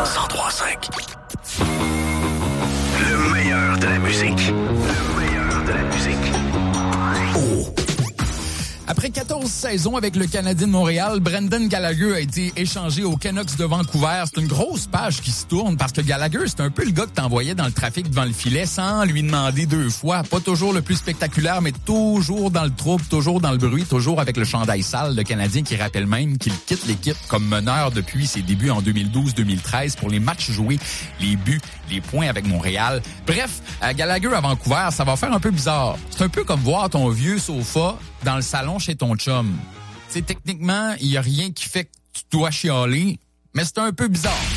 103.5. Le meilleur de la musique. Le meilleur de la musique. Oh. Après 14 saisons avec le Canadien de Montréal, Brendan Gallagher a été échangé aux Canucks de Vancouver. C'est une grosse page qui se tourne parce que Gallagher, c'est un peu le gars que t'envoyais dans le trafic devant le filet sans lui demander deux fois. Pas toujours le plus spectaculaire, mais toujours dans le trouble, toujours dans le bruit, toujours avec le chandail sale. Le Canadien qui rappelle même qu'il quitte l'équipe comme meneur depuis ses débuts en 2012-2013 pour les matchs joués, les buts, les points avec Montréal. Bref, à Gallagher à Vancouver, ça va faire un peu bizarre. C'est un peu comme voir ton vieux sofa dans le salon chez ton chum. Tu sais, techniquement, il y a rien qui fait que tu dois chialer, mais c'est un peu bizarre.